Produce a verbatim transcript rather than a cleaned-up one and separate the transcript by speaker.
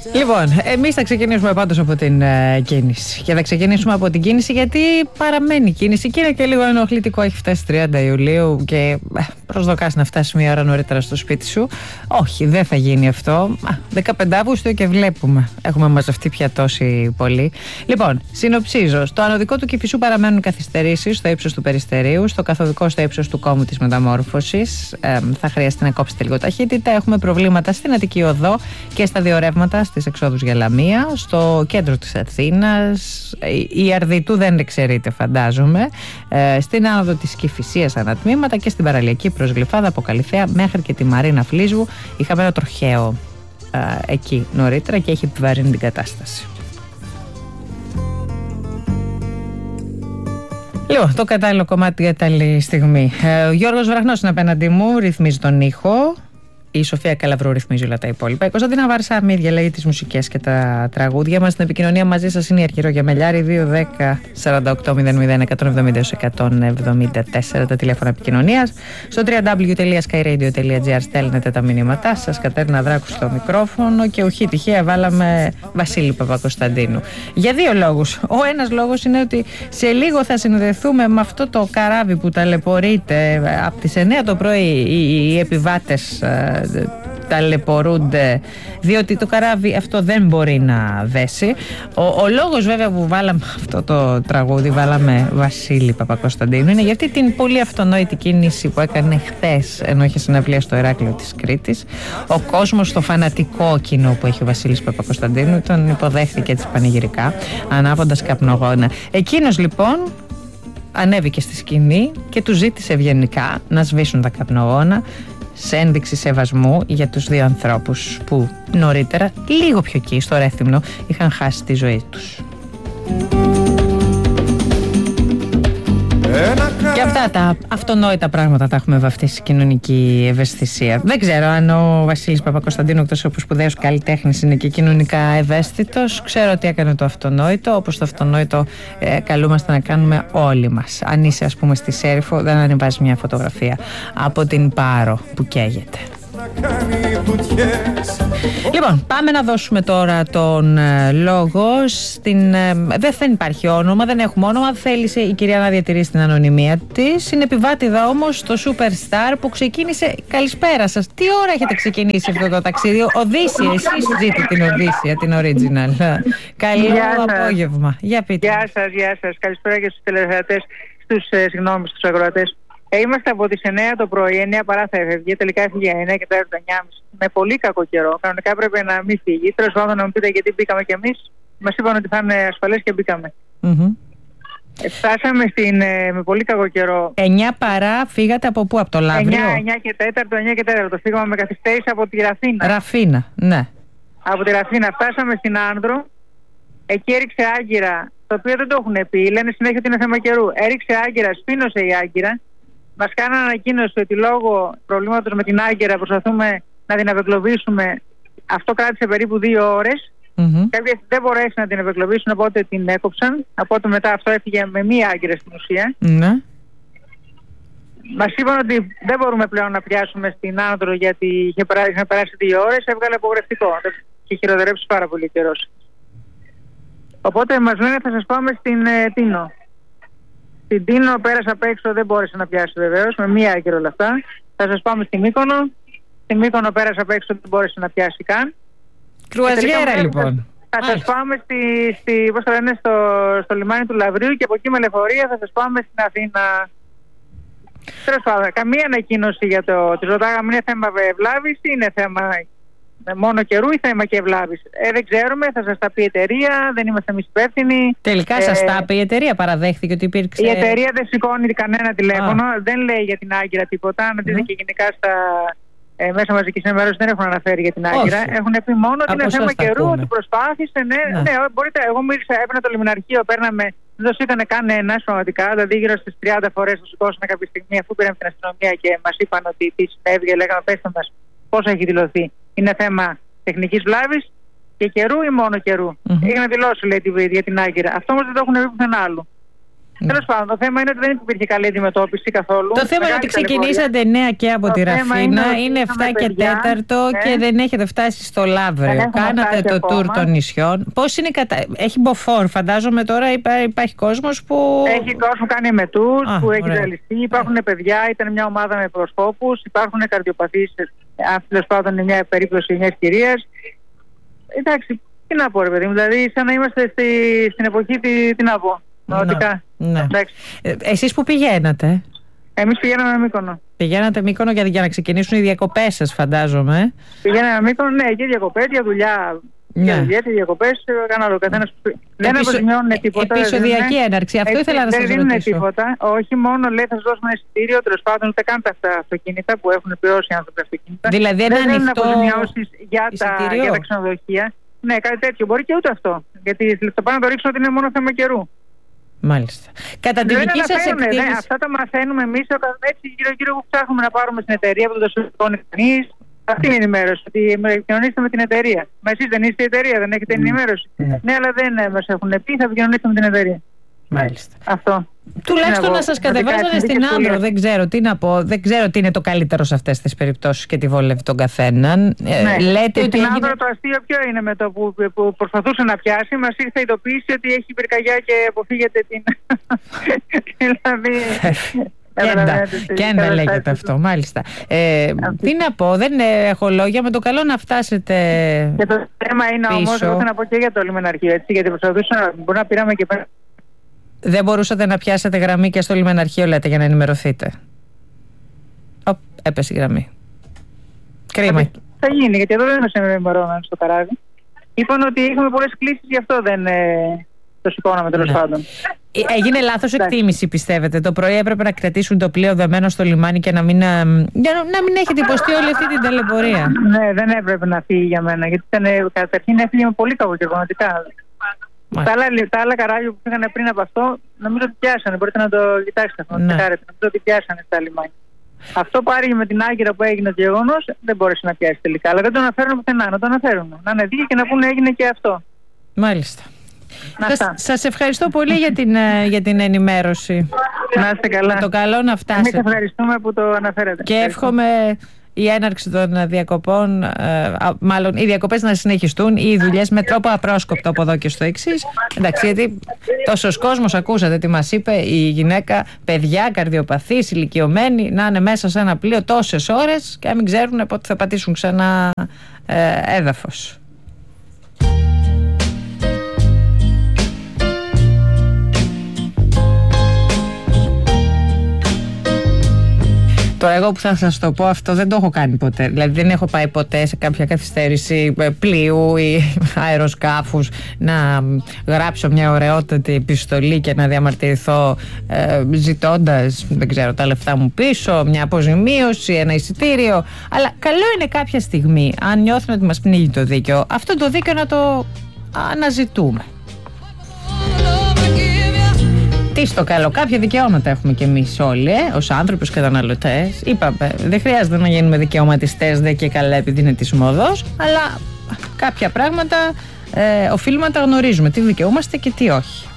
Speaker 1: Λοιπόν, εμείς θα ξεκινήσουμε πάντως από την ε, κίνηση. Και θα ξεκινήσουμε από την κίνηση γιατί παραμένει κίνηση και είναι και λίγο ενοχλητικό. Έχει φτάσει τριάντα Ιουλίου και ε, προσδοκάς να φτάσει μια ώρα νωρίτερα στο σπίτι σου. Όχι, δεν θα γίνει αυτό. δεκαπέντε Αυγούστου και βλέπουμε. Έχουμε μαζευτεί πια τόσοι πολλοί. Λοιπόν, συνοψίζω. Στο ανωδικό του Κηφισού παραμένουν καθυστερήσεις στο ύψος του Περιστερίου. Στο καθοδικό στο ύψος του κόμμου της Μεταμόρφωσης. Ε, θα χρειαστεί να κόψετε λίγο ταχύτητα. Έχουμε προβλήματα στην Αττική Οδό και στα δύο ρεύματα στις εξόδους για Λαμία. Στο κέντρο της Αθήνας. Η Αρδιτού δεν εξαιρείται, φαντάζομαι. Ε, στην άνοδο της Κηφισίας ανατμήματα και στην παραλιακή προς Γλυφάδα από Καλυθέα μέχρι και τη Μαρίνα Φλίσβου. Είχαμε ένα τροχαίο ε, εκεί νωρίτερα και έχει επιβαρύνει την κατάσταση. Λοιπόν, το κατάλληλο κομμάτι για άλλη στιγμή. Ε, ο Γιώργος Βραχνός είναι απέναντί μου, ρυθμίζει τον ήχο. Η Σοφία Καλαβρού ρυθμίζει όλα τα υπόλοιπα. Η Κωνσταντίνα Βαρσάμι διαλέγει τις μουσικές και τα τραγούδια μας. Στην επικοινωνία μαζί σας είναι η Αρχηρό Γεμελιάρη, δύο δέκα σαράντα οκτώ μηδέν μηδέν εκατόν εβδομήντα εκατόν εβδομήντα τέσσερα τα τηλέφωνα επικοινωνίας. Στο double-u double-u double-u τελεία skyradio τελεία gr στέλνετε τα μηνύματά σας. Κατέρινα Δράκου στο μικρόφωνο και ουχή τυχαία βάλαμε Βασίλη Παπακοσταντίνου. Για δύο λόγους. Ο ένας λόγος είναι ότι σε λίγο θα συνδεθούμε με αυτό το καράβι που ταλαιπωρείται από τις εννιά το πρωί οι επιβάτες. Ταλαιπωρούνται διότι το καράβι αυτό δεν μπορεί να δέσει. Ο, ο λόγος βέβαια που βάλαμε αυτό το τραγούδι, βάλαμε Βασίλη Παπακοσταντίνου, είναι γιατί την πολύ αυτονόητη κίνηση που έκανε χθες ενώ είχε συναυλία στο Ηράκλειο της Κρήτης. Ο κόσμος, το φανατικό κοινό που έχει ο Βασίλης Παπακοσταντίνου, τον υποδέχθηκε έτσι πανηγυρικά ανάβοντας καπνογόνα. Εκείνος λοιπόν ανέβηκε στη σκηνή και του ζήτησε ευγενικά να σβήσουν τα καπνογόνα σε ένδειξη σεβασμού για τους δύο ανθρώπους που νωρίτερα, λίγο πιο εκεί στο Ρέθυμνο, είχαν χάσει τη ζωή τους. Και αυτά τα αυτονόητα πράγματα τα έχουμε βαφτίσει στη κοινωνική ευαισθησία. Δεν ξέρω αν ο Βασίλης Παπακοσταντίνου, εκτός από σπουδαίος καλλιτέχνης, είναι και κοινωνικά ευαίσθητος. Ξέρω ότι έκανε το αυτονόητο, όπως το αυτονόητο ε, καλούμαστε να κάνουμε όλοι μας. Αν είσαι, ας πούμε, στη Σέριφο, δεν ανεβάζεις μια φωτογραφία από την Πάρο που καίγεται. Λοιπόν, πάμε να δώσουμε τώρα τον ε, λόγο στην, ε, δεν, δεν υπάρχει όνομα, δεν έχουμε όνομα. Θέλησε η κυρία να διατηρήσει την ανωνυμία της. Είναι επιβάτηδα όμως στο Superstar που ξεκίνησε. Καλησπέρα σας. Τι ώρα έχετε ξεκινήσει αυτό το ταξίδι? Οδύσσια, εσείς ζείτε την Οδύσσια, την original. Καλό απόγευμα. Για πείτε.
Speaker 2: Γεια σας, γεια σας. Καλησπέρα και στους τηλεθεατές, στους, ε, συγγνώμη, στους αγροατές. Ε, είμαστε από τις εννιά το πρωί, εννιά παρά θα έφευγε, τελικά έφυγε εννιά και τέταρτα εννιά και μισή. Με πολύ κακό καιρό. Κανονικά έπρεπε να μην φύγει. Τέλος πάντων, να μου πείτε γιατί μπήκαμε κι εμείς. Μας είπαν ότι θα είναι ασφαλές και μπήκαμε. Mm-hmm. Ε, φτάσαμε στην, ε, με πολύ κακό καιρό.
Speaker 1: εννιά παρά φύγατε από πού? Από το Λαύριο?
Speaker 2: εννιά, εννιά και τέταρτο, εννιά και τέταρτο. Φύγαμε με καθυστέρηση από τη Ραφίνα.
Speaker 1: Ραφίνα, ναι.
Speaker 2: Από τη Ραφίνα φτάσαμε στην Άνδρο. Εκεί έριξε άγκυρα, το οποίο δεν το έχουν πει. Λένε συνέχεια ότι είναι θέμα καιρού. Έριξε άγκυρα, σπίνωσε η άγκυρα. Μας κάνανε ανακοίνωση ότι λόγω προβλήματος με την άγκυρα προσπαθούμε να την απεγκλωβίσουμε. Αυτό κράτησε περίπου δύο ώρες. Mm-hmm. Κάποιοι δεν μπορέσαν να την απεγκλωβίσουν, οπότε την έκοψαν. Οπότε μετά αυτό έφυγε με μία άγκυρα στην ουσία. Mm-hmm. Μας είπαν ότι δεν μπορούμε πλέον να πιάσουμε στην Άνδρο γιατί είχε περάσει, είχε περάσει δύο ώρες. Έβγαλε απογορευτικό και χειροτερέψει πάρα πολύ καιρός. Οπότε μας λένε θα σας πάμε στην ε, Τίνο. Στην Τίνο πέρασα απ' έξω, δεν μπόρεσα να πιάσει βεβαίως, με μία άγκυρα όλα αυτά. Θα σας πάμε στη Μύκονο. Στη Μύκονο πέρασα απ' έξω, δεν μπόρεσε να πιάσει καν.
Speaker 1: Κρουαζιέρα λοιπόν.
Speaker 2: Θα, θα σας πάμε στη, στη, πώς το λένε, στο, στο λιμάνι του Λαυρίου και από εκεί με λεωφορεία θα σας πάμε στην Αθήνα. Τέλος πάντων, καμία ανακοίνωση για το. Τη ρωτάγαμε, είναι θέμα ευλάβης ή είναι θέμα μόνο καιρού ή θέμα και ευλάβης? Ε, δεν ξέρουμε, θα σας τα πει η εταιρεία, δεν είμαστε εμείς υπεύθυνοι.
Speaker 1: Τελικά ε, σας τα πει η εταιρεία, παραδέχθηκε ότι υπήρξε.
Speaker 2: Η εταιρεία δεν σηκώνει κανένα τηλέφωνο, ah. δεν λέει για την άγκυρα τίποτα. Αν δείτε mm. και γενικά στα ε, μέσα μαζικής ενημέρωσης δεν έχουν αναφέρει για την άγκυρα. Όχι. Έχουν πει μόνο ότι είναι θέμα καιρού, ότι προσπάθησε. Ναι, ναι. ναι, μπορείτε. Εγώ μίλησα, έπαιρνα το λιμναρχείο, παίρναμε. Δεν το σήκανε κανένα πραγματικά. Δηλαδή γύρω στις τριάντα φορές το σηκώσανε κάποια στιγμή αφού πήραμε την αστυνομία και μας είπαν ότι τι συνέβη. Λέγαμε, πέστε μας πώς έχει δηλωθεί. Είναι θέμα τεχνικής βλάβης και καιρού ή μόνο καιρού. Mm-hmm. Είχαν δηλώσει, λέει, για την άγκυρα. Αυτό όμως δεν το έχουν πει πουθενά άλλου. Ναι. Τέλος πάντων, το θέμα είναι ότι δεν υπήρχε καλή αντιμετώπιση καθόλου.
Speaker 1: Το θέμα είναι ότι ξεκινήσατε νέα και από το τη Ραφίνα, είναι, είναι επτά και τέταρτο ναι. και δεν έχετε φτάσει στο Λαύριο. Κάνατε το τουρ των νησιών. Πώς είναι κατα... Έχει μποφόρ, φαντάζομαι τώρα υπά... υπάρχει κόσμος που.
Speaker 2: Έχει κόσμο, κάνει μετούς, που έχει διαλυστεί. Υπάρχουν yeah. παιδιά, ήταν μια ομάδα με προσκόπους, υπάρχουν καρδιοπαθείς. Αν τέλος πάντων είναι μια περίπτωση μιας κυρίας. Εντάξει, τι να πω, ρε παιδί μου, δηλαδή σαν να είμαστε στη... στην εποχή, τι, τι να πω.
Speaker 1: Ναι. Ναι. Ε, εσείς που πηγαίνατε?
Speaker 2: Εμείς πηγαίναμε Μύκονο.
Speaker 1: Πηγαίνατε Μύκονο για, για να ξεκινήσουν οι διακοπές σας, φαντάζομαι.
Speaker 2: Πηγαίναμε Μύκονο, ναι, και διακοπές, για δουλειά. Ναι. Για δουλειά και διακοπές, κανένα άλλο καθένας. Δεν αποζημιώνουν τίποτα.
Speaker 1: Επεισοδιακή έναρξη, αυτό
Speaker 2: ε,
Speaker 1: ήθελα να σας ρωτήσω.
Speaker 2: Δεν δίνουν τίποτα. Όχι μόνο λέει θα σας δώσουμε εισιτήριο, τέλος πάντων ούτε καν τα αυτοκίνητα που έχουν πληρώσει οι άνθρωποι αυτοκίνητα.
Speaker 1: Δηλαδή ένα
Speaker 2: δεν
Speaker 1: ανοιχτό
Speaker 2: αποζημιώσεις για τα, για τα ξενοδοχεία. Ναι, κάτι τέτοιο. Μπορεί και ούτε αυτό. Γιατί θα πάνε να το ρίξουν ότι είναι μόνο θέμα καιρού.
Speaker 1: Μάλιστα. Κατά τη δική σας εκτίμηση.
Speaker 2: Ναι, αυτά τα μαθαίνουμε εμείς έτσι γύρω-γύρω που ψάχνουμε να πάρουμε στην εταιρεία που δεν το σηκώνει κανείς. Αυτή είναι η ενημέρωση. Ότι επικοινωνήστε με την εταιρεία. Μα εσείς δεν είστε η εταιρεία, δεν έχετε ενημέρωση. Mm. Ναι, αλλά δεν μας έχουν πει, θα επικοινωνήσετε με την εταιρεία.
Speaker 1: Μάλιστα.
Speaker 2: Αυτό.
Speaker 1: Τουλάχιστον να σας κατεβάζανε στην Άνδρο. Δεν ξέρω τι να πω. Δεν ξέρω τι είναι το καλύτερο σε αυτές τις περιπτώσεις και τι βολεύει τον καθέναν.
Speaker 2: Ναι. Ε, λέτε και ότι στην έγινε... Άνδρο το αστείο ποιο είναι με το που, που προσπαθούσε να πιάσει. Μας ήρθε ειδοποίηση ότι έχει πυρκαγιά και αποφύγετε την. Δηλαδή.
Speaker 1: Κέντα, Κέντα λέγεται αυτό, μάλιστα. Ε, τι να πω, δεν έχω λόγια, με το καλό να φτάσετε.
Speaker 2: Και το θέμα είναι όμως, εγώ θέλω να πω και για το λιμεναρχείο, έτσι, γιατί προσπαθούσα, μπορεί να πήραμε και πέρα.
Speaker 1: Δεν μπορούσατε να πιάσετε γραμμή και στο λιμεναρχείο, λέτε, για να ενημερωθείτε? Οπ, έπεσε η γραμμή. Κρίμα.
Speaker 2: Θα, θα γίνει, γιατί εδώ δεν μας ενημερώναν στο καράβι. Είπαν ότι είχαμε πολλές κλήσεις, γι' αυτό δεν ε, το σηκώναμε τέλος πάντων.
Speaker 1: Έγινε λάθος εκτίμηση, πιστεύετε? Το πρωί έπρεπε να κρατήσουν το πλοίο δεμένο στο λιμάνι και να μην, να, να μην έχετε υποστεί όλη αυτή την ταλαιπωρία?
Speaker 2: Ναι, δεν έπρεπε να φύγει για μένα, γιατί ήταν, καταρχήν έφυγε με πολύ κακοκαιρματικά. Τα άλλα, τα άλλα καράβια που πήγαν πριν από αυτό, νομίζω ότι πιάσανε. Μπορείτε να το κοιτάξετε αυτό, να το τσεκάρετε. Νομίζω ότι πιάσανε στα λιμάνια. Αυτό πάρει με την Άγκυρα που έγινε το γεγονός, δεν μπόρεσε να πιάσει τελικά. Αλλά δεν το αναφέρουν πουθενά, να το αναφέρουν. Να είναι δίκαιο και να πούνε έγινε και αυτό.
Speaker 1: Μάλιστα. Σας, σας ευχαριστώ πολύ για την, για την ενημέρωση.
Speaker 2: Να είστε καλά.
Speaker 1: Με το καλό να φτάσετε.
Speaker 2: Εμείς ευχαριστούμε που το αναφέρετε.
Speaker 1: Και εύχομαι η έναρξη των διακοπών, ε, μάλλον οι διακοπές να συνεχιστούν, οι δουλειές με τρόπο απρόσκοπτο από εδώ και στο εξής. Εντάξει, γιατί τόσος κόσμος, ακούσατε τι μας είπε η γυναίκα, παιδιά, καρδιοπαθείς, ηλικιωμένοι, να είναι μέσα σε ένα πλοίο τόσες ώρες και να μην ξέρουν πότε θα πατήσουν ξανά ε, έδαφος. Τώρα εγώ που θα σας το πω αυτό δεν το έχω κάνει ποτέ. Δηλαδή δεν έχω πάει ποτέ σε κάποια καθυστέρηση πλοίου ή αεροσκάφους να γράψω μια ωραιότατη επιστολή και να διαμαρτυρηθώ ε, ζητώντας, δεν ξέρω, τα λεφτά μου πίσω, μια αποζημίωση, ένα εισιτήριο. Αλλά καλό είναι κάποια στιγμή, αν νιώθουμε ότι μας πνίγει το δίκαιο, αυτό το δίκαιο να το αναζητούμε. Τι στο καλό, κάποια δικαιώματα έχουμε κι εμείς όλοι, ε, ως άνθρωποι, ως καταναλωτές. Είπαμε, δεν χρειάζεται να γίνουμε δικαιωματιστές δε και καλά επειδή είναι της μόδος, αλλά κάποια πράγματα ε, οφείλουμε να τα γνωρίζουμε, τι δικαιούμαστε και τι όχι.